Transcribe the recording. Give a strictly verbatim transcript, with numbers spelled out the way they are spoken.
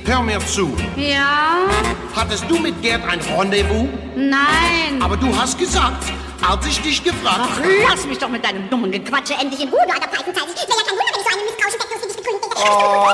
hör mir zu. Ja? Hattest du mit Gerd ein Rendezvous? Nein. Aber du hast gesagt, als ich dich gefragt Ach, habe... lass mich doch mit deinem dummen Gequatsche endlich in Ruhe, du alter Pfeifenzeit. Ich will ja kein Wunder, wenn ich so eine misstrauische, stecklos wie dich begründet. Oh.